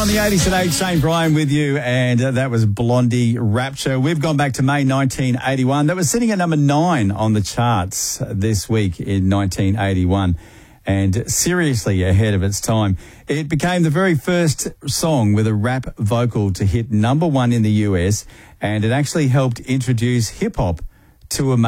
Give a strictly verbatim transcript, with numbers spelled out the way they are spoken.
on the eighties at eight, Shane Bryan with you, and uh, that was Blondie Rapture. We've gone back to May nineteen eighty-one. That was sitting at number nine on the charts this week in nineteen eighty-one, and seriously ahead of its time. It became the very first song with a rap vocal to hit number one in the U S, and it actually helped introduce hip-hop to a